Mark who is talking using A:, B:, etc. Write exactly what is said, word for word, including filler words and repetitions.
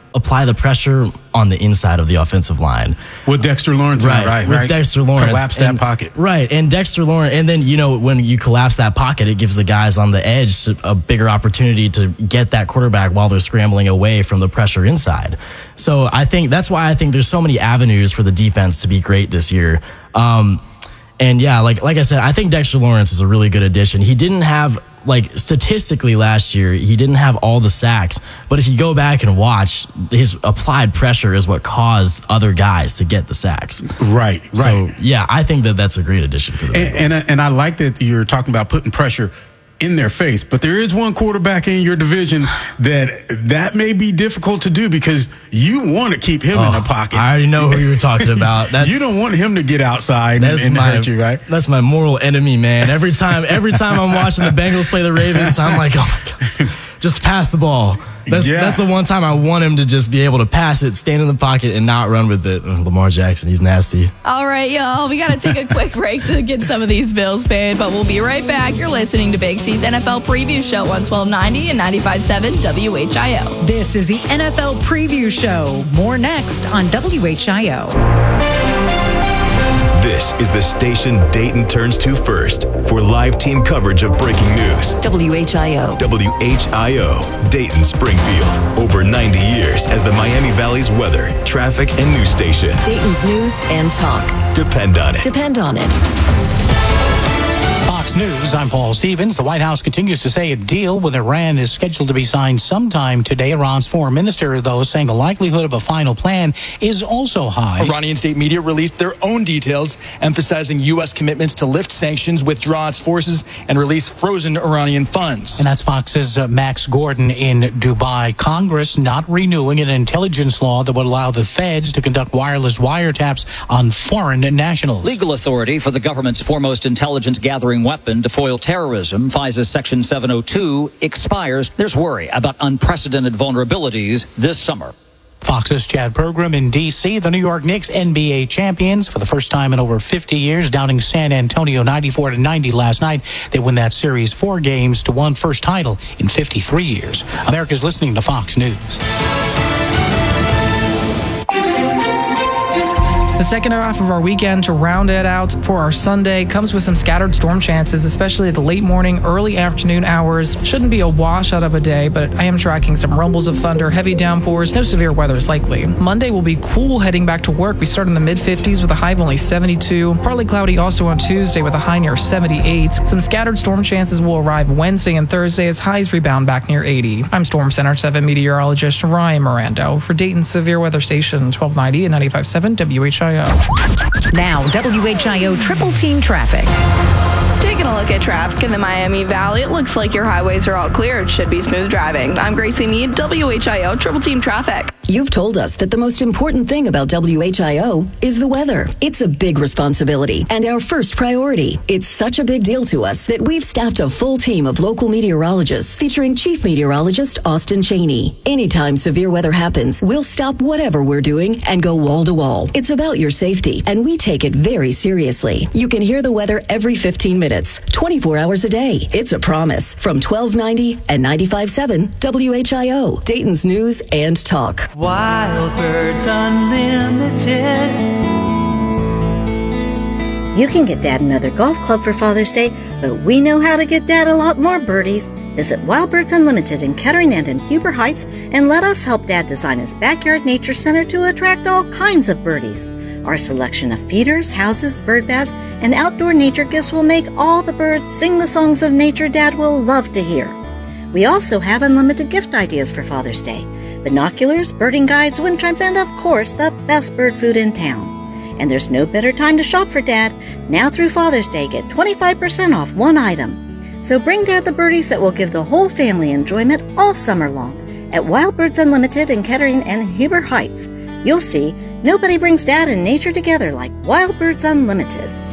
A: apply the pressure on the inside of the offensive line.
B: With Dexter Lawrence,
A: right?
B: right,
A: with
B: right.
A: Dexter Lawrence,
B: collapse that
A: and,
B: pocket,
A: right? And Dexter Lawrence, and then you know when you collapse that pocket, it gives the guys on the edge a bigger opportunity to get that quarterback while they're scrambling away from the pressure inside. So I think that's why I think there's so many avenues for the defense to be great this year. Um, and yeah, like like I said, I think Dexter Lawrence is a really good addition. He didn't have. Like statistically last year, he didn't have all the sacks, but if you go back and watch, his applied pressure is what caused other guys to get the sacks.
B: Right, right.
A: So, yeah, I think that that's a great addition for the Bengals.
B: And, and, and I like that you're talking about putting pressure in their face, but there is one quarterback in your division that that may be difficult to do because you want to keep him
A: oh,
B: in the pocket.
A: I already know who you were talking about. That's,
B: you don't want him to get outside and, and
A: my,
B: hurt you, right?
A: That's my mortal enemy, man. Every time, every time I'm watching the Bengals play the Ravens, I'm like, oh my God, just pass the ball. That's,
B: yeah.
A: that's the one time I want him to just be able to pass it, stand in the pocket, and not run with it. Lamar Jackson, he's nasty.
C: All right, y'all, we got to take a quick break to get some of these bills paid, but we'll be right back. You're listening to Big C's N F L Preview Show on twelve ninety and ninety-five point seven W H I O.
D: This is the N F L Preview Show. More next on W H I O.
E: This is the station Dayton turns to first for live team coverage of breaking news.
F: W H I O.
E: W H I O, Dayton Springfield. Over ninety years as the Miami Valley's weather, traffic, and news station.
F: Dayton's news and talk.
E: Depend on it.
F: Depend on it.
G: Fox News, I'm Paul Stevens. The White House continues to say a deal with Iran is scheduled to be signed sometime today. Iran's foreign minister, though, saying the likelihood of a final plan is also high.
H: Iranian state media released their own details, emphasizing U S commitments to lift sanctions, withdraw its forces, and release frozen Iranian funds.
G: And that's Fox's uh, Max Gordon in Dubai. Congress not renewing an intelligence law that would allow the feds to conduct wireless wiretaps on foreign nationals.
I: Legal authority for the government's foremost intelligence gathering weapon to foil terrorism, FISA Section seven oh two, expires. There's worry about unprecedented vulnerabilities this summer.
G: Fox's Chad Pergram in D C. The New York Knicks, N B A champions for the first time in over fifty years, downing San Antonio ninety-four to ninety last night. They win that series four games to one, first title in fifty-three years. America's listening to Fox News.
J: The second half of our weekend to round it out for our Sunday comes with some scattered storm chances, especially the late morning, early afternoon hours. Shouldn't be a washout of a day, but I am tracking some rumbles of thunder, heavy downpours, no severe weather is likely. Monday will be cool heading back to work. We start in the mid fifties with a high of only seventy-two. Partly cloudy also on Tuesday with a high near seventy-eight. Some scattered storm chances will arrive Wednesday and Thursday as highs rebound back near eighty. I'm Storm Center seven meteorologist Ryan Mirando for Dayton's Severe Weather Station twelve ninety and ninety-five point seven W H I O.
D: Now, W H I O Triple Team Traffic.
C: Taking a look at traffic in the Miami Valley, it looks like your highways are all clear. It should be smooth driving. I'm Gracie Mead, W H I O Triple Team Traffic.
F: You've told us that the most important thing about W H I O is the weather. It's a big responsibility and our first priority. It's such a big deal to us that we've staffed a full team of local meteorologists featuring Chief Meteorologist Austin Cheney. Anytime severe weather happens, we'll stop whatever we're doing and go wall to wall. It's about your safety, and we take it very seriously. You can hear the weather every fifteen minutes, twenty-four hours a day. It's a promise from twelve ninety and ninety-five point seven W H I O, Dayton's News and Talk.
K: Wild Birds Unlimited.
L: You can get Dad another golf club for Father's Day, but we know how to get Dad a lot more birdies. Visit Wild Birds Unlimited in Kettering and in Huber Heights and let us help Dad design his backyard nature center to attract all kinds of birdies. Our selection of feeders, houses, bird baths, and outdoor nature gifts will make all the birds sing the songs of nature Dad will love to hear. We also have unlimited gift ideas for Father's Day. Binoculars, birding guides, wind chimes, and of course, the best bird food in town. And there's no better time to shop for Dad. Now through Father's Day, get twenty-five percent off one item. So bring Dad the birdies that will give the whole family enjoyment all summer long at Wild Birds Unlimited in Kettering and Huber Heights. You'll see, nobody brings Dad and nature together like Wild Birds Unlimited.